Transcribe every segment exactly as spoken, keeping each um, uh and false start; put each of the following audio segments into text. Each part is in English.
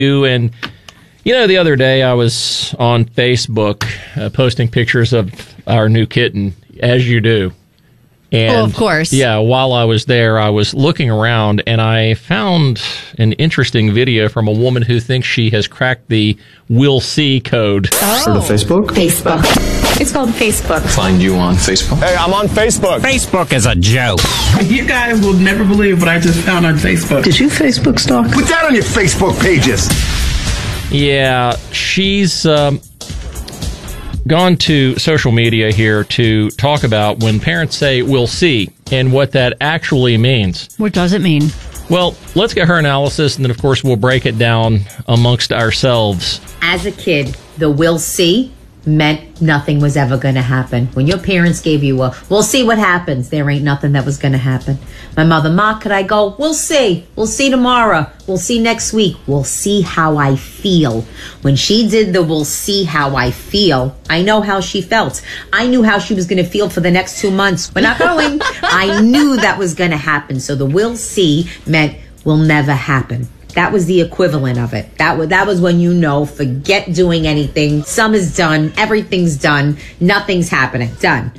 And, you know, the other day I was on Facebook uh, posting pictures of our new kitten, as you do. And, oh, of course. Yeah, while I was there, I was looking around, and I found an interesting video from a woman who thinks she has cracked the We'll See code. Oh. For the Facebook? Facebook. It's called Facebook. Find you on Facebook. Hey, I'm on Facebook. Facebook is a joke. You guys will never believe what I just found on Facebook. Did you Facebook stalk? Put that on your Facebook pages. Yeah, she's um, gone to social media here to talk about when parents say, we'll see, and what that actually means. What does it mean? Well, let's get her analysis, and then, of course, we'll break it down amongst ourselves. As a kid, the we'll see meant nothing was ever going to happen. When your parents gave you a, we'll see what happens, there ain't nothing that was going to happen. My mother, Ma, could I go? We'll see. We'll see tomorrow. We'll see next week. We'll see how I feel. When she did the we'll see how I feel, I know how she felt. I knew how she was going to feel for the next two months. We're not going. I knew that was going to happen. So the we'll see meant will never happen. That was the equivalent of it. That was, that was when you know, forget doing anything. Summer's done. Everything's done. Nothing's happening. Done.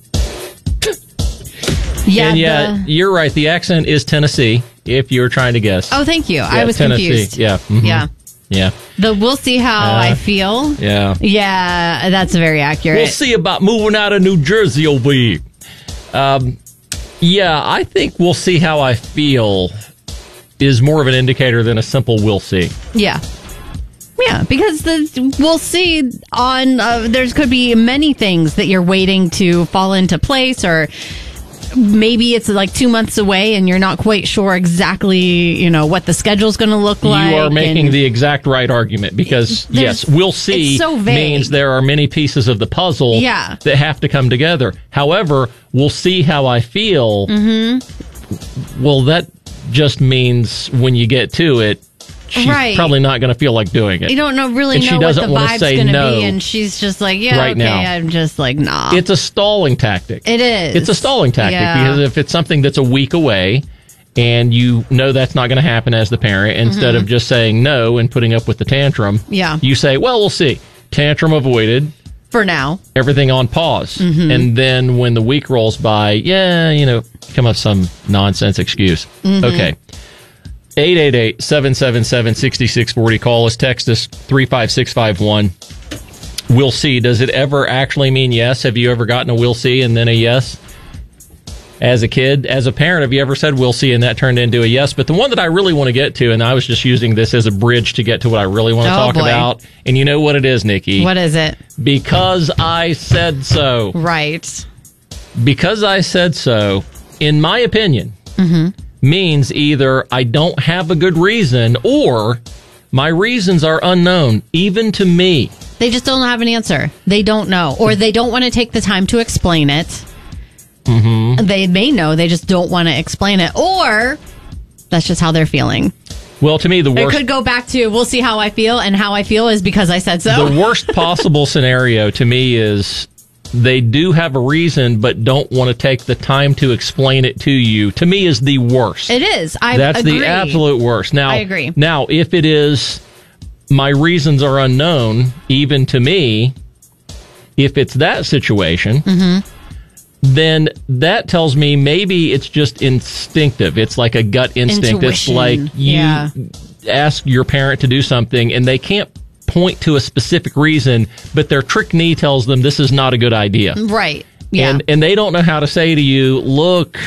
Yeah, and yeah, the... you're right. The accent is Tennessee, if you were trying to guess. Oh, thank you. Yeah, I was Tennessee. confused. Yeah. Mm-hmm. Yeah. Yeah. The we'll see how uh, I feel. Yeah. Yeah, that's very accurate. We'll see about moving out of New Jersey over here. Um, yeah, I think we'll see how I feel is more of an indicator than a simple we'll see. Yeah. Yeah, because the we'll see on, uh, there could be many things that you're waiting to fall into place, or maybe it's like two months away and you're not quite sure exactly, you know, what the schedule's going to look like. You are making the exact right argument, because, yes, we'll see so means there are many pieces of the puzzle yeah. that have to come together. However, we'll see how I feel. Mm-hmm. Well, that just means when you get to it, she's right. probably not going to feel like doing it. You don't know really and know she what the doesn't want to vibe's say going to no be, and she's just like, yeah, right okay, now. I'm just like, nah. It's a stalling tactic. It is. It's a stalling tactic, yeah. because if it's something that's a week away and you know that's not going to happen as the parent, instead mm-hmm. of just saying no and putting up with the tantrum, yeah. you say, well, we'll see. Tantrum avoided. For now. Everything on pause. Mm-hmm. And then when the week rolls by, yeah, you know, come up with some nonsense excuse. Mm-hmm. Okay. eight eight eight, seven seven seven, six six four zero. Call us, text us, three five six five one. We'll see. Does it ever actually mean yes? Have you ever gotten a we'll see and then a yes? As a kid, as a parent, have you ever said we'll see and that turned into a yes? But the one that I really want to get to, and I was just using this as a bridge to get to what I really want to oh, talk boy. about. And you know what it is, Nikki? What is it? Because I said so. Right. Because I said so, in my opinion, mm-hmm. means either I don't have a good reason or my reasons are unknown, even to me. They just don't have an answer. They don't know. Or they don't want to take the time to explain it. Mm-hmm. They may know, they just don't want to explain it. Or that's just how they're feeling. Well, to me, the worst... It could go back to, we'll see how I feel, and how I feel is because I said so. The worst possible scenario to me is they do have a reason, but don't want to take the time to explain it to you. To me, is the worst. It is. I That's agree. the absolute worst. Now, I agree. Now, if it is, my reasons are unknown, even to me, if it's that situation... Mm-hmm. then that tells me maybe it's just instinctive. It's like a gut instinct. Intuition. It's like you yeah. ask your parent to do something and they can't point to a specific reason, but their trick knee tells them this is not a good idea. Right. Yeah. And, and they don't know how to say to you, look,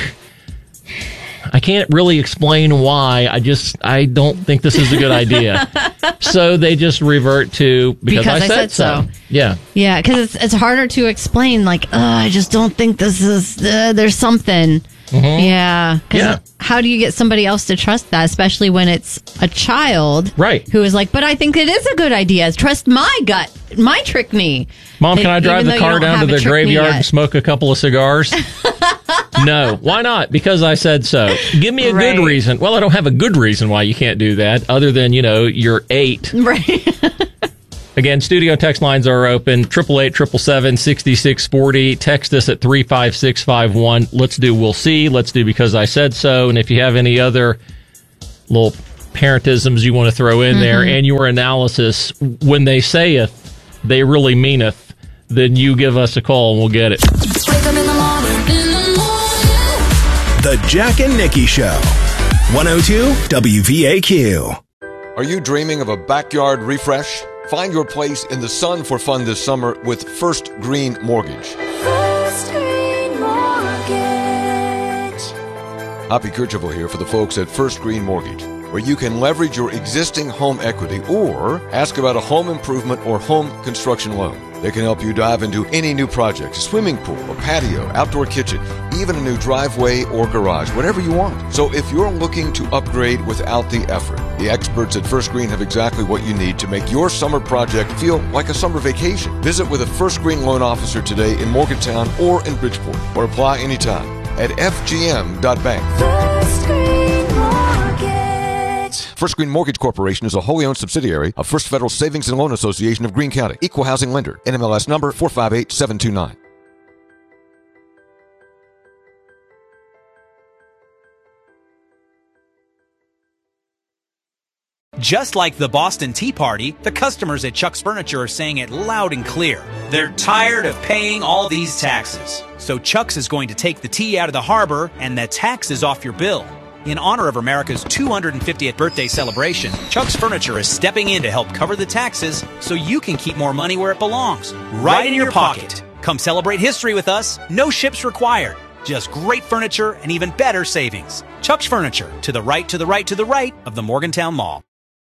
I can't really explain why. I just, I don't think this is a good idea. So they just revert to, because, because I, said, I said so. so. Yeah. Yeah, because it's, it's harder to explain, like, oh, I just don't think this is, uh, there's something. Mm-hmm. Yeah. Yeah. How do you get somebody else to trust that, especially when it's a child, right? Who is like, but I think it is a good idea. Trust my gut, my trick knee. Mom, can I drive Even the car down to the graveyard and smoke a couple of cigars? No. Why not? Because I said so. Give me a right. good reason. Well, I don't have a good reason why you can't do that, other than, you know, you're eight. Right. Again, studio text lines are open. eight eight eight, seven seven seven, six six four zero. Text us at three five six five one. Let's do We'll See. Let's do Because I Said So. And if you have any other little parentisms you want to throw in mm-hmm. there, and your analysis, when they sayeth, they really meaneth, then you give us a call and we'll get it. Wake up in the morning, in the morning. The Jack and Nikki Show. one oh two W V A Q. Are you dreaming of a backyard refresh? Find your place in the sun for fun this summer with First Green Mortgage. First Green Mortgage. Hoppy Kercheval here for the folks at First Green Mortgage, where you can leverage your existing home equity or ask about a home improvement or home construction loan. They can help you dive into any new project, a swimming pool, a patio, outdoor kitchen, even a new driveway or garage, whatever you want. So if you're looking to upgrade without the effort, the experts at First Green have exactly what you need to make your summer project feel like a summer vacation. Visit with a First Green loan officer today in Morgantown or in Bridgeport, or apply anytime at f g m dot bank. First Green Mortgage. First Green Mortgage Corporation is a wholly owned subsidiary of First Federal Savings and Loan Association of Greene County. Equal housing lender. N M L S number four five eight seven two nine. Just like the Boston Tea Party, the customers at Chuck's Furniture are saying it loud and clear. They're tired of paying all these taxes. So Chuck's is going to take the tea out of the harbor and the taxes off your bill. In honor of America's two hundred fiftieth birthday celebration, Chuck's Furniture is stepping in to help cover the taxes so you can keep more money where it belongs, right in your pocket. Come celebrate history with us. No ships required. Just great furniture and even better savings. Chuck's Furniture, to the right, to the right, to the right of the Morgantown Mall.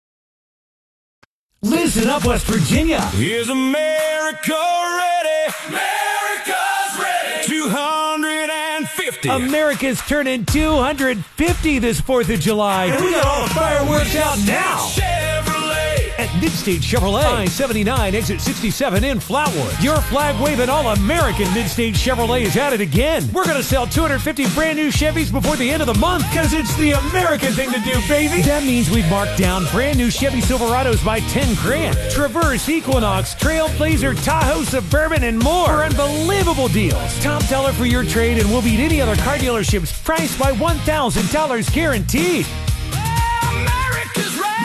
Listen up, West Virginia. Is America ready? America's ready. two hundred fifty. America's turning two hundred fifty this fourth of July. And we got all the fireworks out now. Chevrolet. At Midstate Chevrolet, I seventy-nine, exit sixty-seven in Flatwood. Your flag-waving all-American Midstate Chevrolet is at it again. We're going to sell two hundred fifty brand-new Chevys before the end of the month because it's the American thing to do, baby. That means we've marked down brand-new Chevy Silverados by ten grand. Traverse, Equinox, Trailblazer, Tahoe, Suburban, and more for unbelievable deals. Top dollar for your trade, and we'll beat any other car dealerships priced by one thousand dollars guaranteed. America's ready.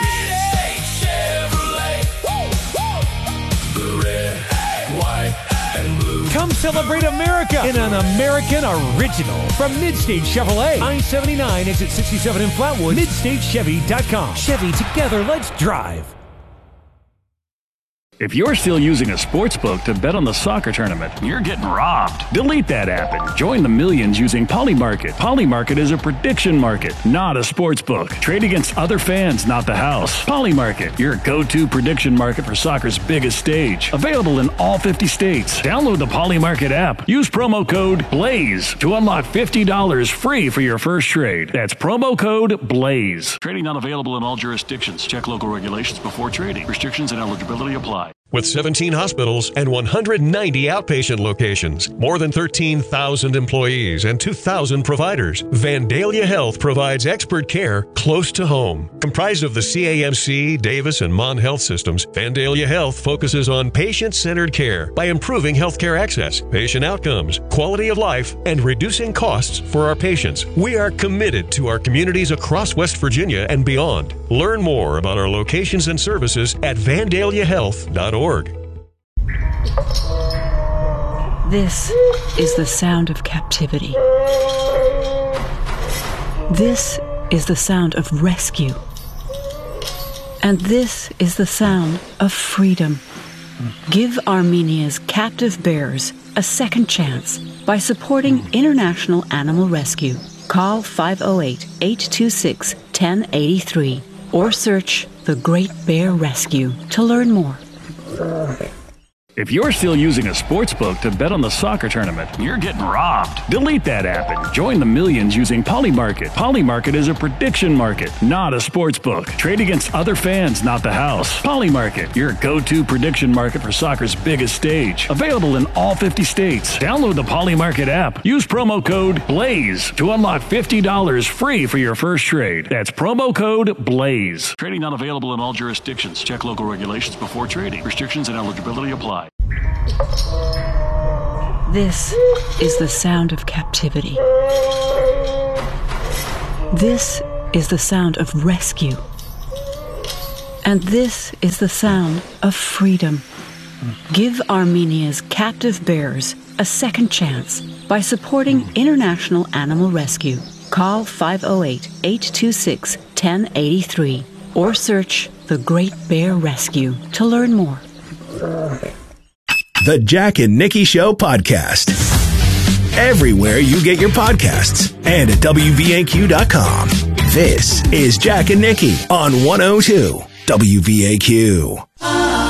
Come celebrate America in an American original from Midstate Chevrolet. I seventy-nine, exit sixty-seven in Flatwood. Midstate Chevy dot com. Chevy, together, let's drive. If you're still using a sports book to bet on the soccer tournament, you're getting robbed. Delete that app and join the millions using Polymarket. Polymarket is a prediction market, not a sports book. Trade against other fans, not the house. Polymarket, your go-to prediction market for soccer's biggest stage. Available in all fifty states. Download the Polymarket app. Use promo code BLAZE to unlock fifty dollars free for your first trade. That's promo code BLAZE. Trading not available in all jurisdictions. Check local regulations before trading. Restrictions and eligibility apply. With seventeen hospitals and one hundred ninety outpatient locations, more than thirteen thousand employees, and two thousand providers, Vandalia Health provides expert care close to home. Comprised of the C A M C, Davis, and Mon Health systems, Vandalia Health focuses on patient-centered care by improving healthcare access, patient outcomes, quality of life, and reducing costs for our patients. We are committed to our communities across West Virginia and beyond. Learn more about our locations and services at vandalia health dot org. This is the sound of captivity. This is the sound of rescue. And this is the sound of freedom. Give Armenia's captive bears a second chance by supporting International Animal Rescue. Call five oh eight, eight two six, one oh eight three or search The Great Bear Rescue to learn more. If you're still using a sports book to bet on the soccer tournament, you're getting robbed. Delete that app and join the millions using Polymarket. Polymarket is a prediction market, not a sports book. Trade against other fans, not the house. Polymarket, your go-to prediction market for soccer's biggest stage. Available in all fifty states. Download the Polymarket app. Use promo code BLAZE to unlock fifty dollars free for your first trade. That's promo code BLAZE. Trading not available in all jurisdictions. Check local regulations before trading. Restrictions and eligibility apply. This is the sound of captivity. This is the sound of rescue. And this is the sound of freedom. Give Armenia's captive bears a second chance by supporting International Animal Rescue. Call five oh eight, eight two six, one oh eight three or search The Great Bear Rescue to learn more. The Jack and Nikki Show podcast. Everywhere you get your podcasts and at W V A Q dot com. This is Jack and Nikki on one oh two W V A Q.